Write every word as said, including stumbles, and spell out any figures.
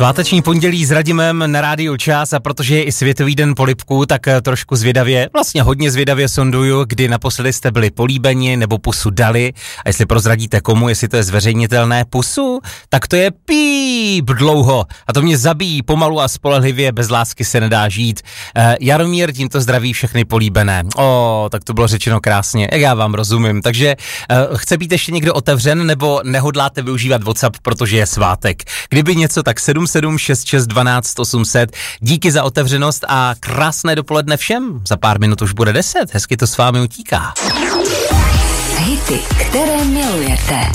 Sváteční pondělí s Radimem na Rádiu Čas, a protože je i Světový den polibků, tak trošku zvědavě, vlastně hodně zvědavě sonduju, kdy naposledy jste byli políbeni nebo pusu dali, a jestli prozradíte komu, jestli to je zveřejnitelné, pusu, tak to je píp dlouho a to mě zabíjí pomalu a spolehlivě, bez lásky se nedá žít. Uh, Jaromír tímto zdraví všechny políbené. O, tak to bylo řečeno krásně, jak já vám rozumím. Takže uh, chce být ještě někdo otevřen, nebo nehodláte využívat WhatsApp, protože je svátek? Kdyby něco, tak sedm sedm šest šest dvanáct osm set. Díky za otevřenost a krásné dopoledne všem. Za pár minut už bude deset, hezky to s vámi utíká. Hity, které milujete.